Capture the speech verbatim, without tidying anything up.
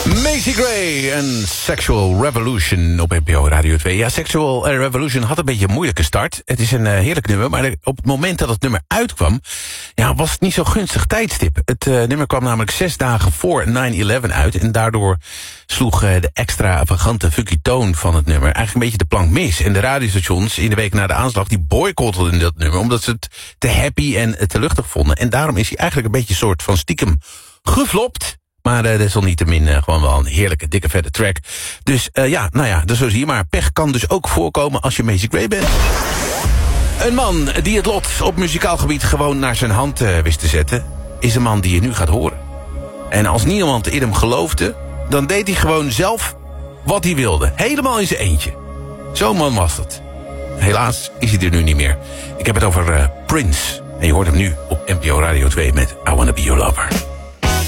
Macy Gray en Sexual Revolution op N P O Radio twee. Ja, Sexual Revolution had een beetje een moeilijke start. Het is een uh, heerlijk nummer, maar op het moment dat het nummer uitkwam, ja, was het niet zo gunstig tijdstip. Het uh, nummer kwam namelijk zes dagen voor nine eleven uit en daardoor sloeg uh, de extravagante funky toon van het nummer eigenlijk een beetje de plank mis. En de radiostations in de week na de aanslag, die boycotten dat nummer, omdat ze het te happy en te luchtig vonden. En daarom is hij eigenlijk een beetje een soort van stiekem geflopt. Maar uh, desalniettemin uh, gewoon wel een heerlijke, dikke, vette track. Dus uh, ja, nou ja, dus zo zie je maar. Pech kan dus ook voorkomen als je Macy Gray bent. Een man die het lot op muzikaal gebied gewoon naar zijn hand uh, wist te zetten, is een man die je nu gaat horen. En als niemand in hem geloofde, dan deed hij gewoon zelf wat hij wilde. Helemaal in zijn eentje. Zo'n man was het. Helaas is hij er nu niet meer. Ik heb het over uh, Prince. En je hoort hem nu op N P O Radio twee met I Wanna Be Your Lover.